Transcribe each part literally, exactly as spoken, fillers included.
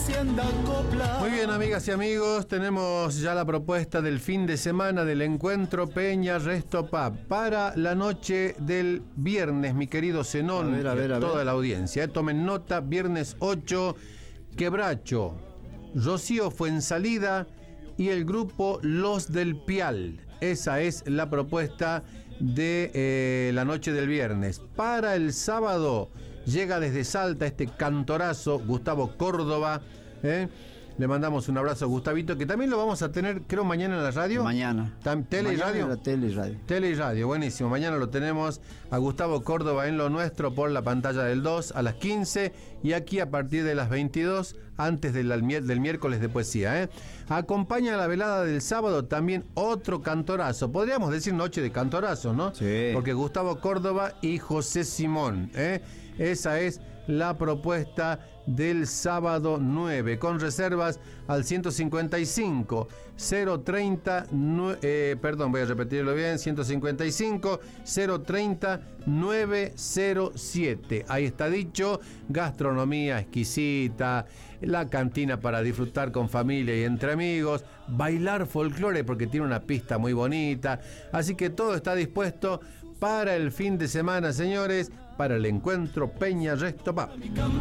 encienda copla. Muy bien, amigas y amigos, tenemos ya la propuesta del fin de semana del encuentro Peña Resto Pub para la noche del viernes, mi querido Zenón, a ver, a ver, a toda ver. la audiencia. Eh, tomen nota, viernes ocho, Quebracho, Rocío Fuensalida y el grupo Los del Pial. Esa es la propuesta de eh, la noche del viernes. Para el sábado llega desde Salta este cantorazo Gustavo Córdoba. ¿eh? Le mandamos un abrazo a Gustavito, que también lo vamos a tener, creo, mañana en la radio. Mañana. Tam- ¿Tele y Mañana radio? en la tele y radio. Tele y radio, buenísimo. Mañana lo tenemos a Gustavo Córdoba en Lo Nuestro por la pantalla del dos a las quince y aquí a partir de las veintidós antes del, del miércoles de poesía. ¿eh? Acompaña a la velada del sábado también otro cantorazo. Podríamos decir noche de cantorazo, ¿no? Sí. Porque Gustavo Córdoba y José Simón. ¿eh? Esa es la propuesta del sábado nueve, con reservas al ciento cincuenta y cinco cero treinta eh, perdón, voy a repetirlo bien, ciento cincuenta y cinco cero treinta nueve cero siete. Ahí está dicho, gastronomía exquisita, la cantina para disfrutar con familia y entre amigos, bailar folclore porque tiene una pista muy bonita, así que todo está dispuesto para el fin de semana, señores, para el encuentro Peña Resto Pub.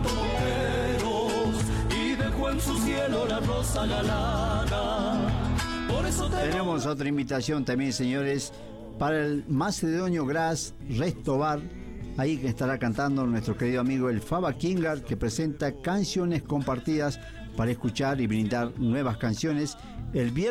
Y dejó en su cielo la rosa galana. Por eso te Tenemos otra invitación también, señores, para el Macedonio Gras Resto Bar. Ahí que estará cantando nuestro querido amigo el Faba Kingar, que presenta canciones compartidas para escuchar y brindar nuevas canciones el viernes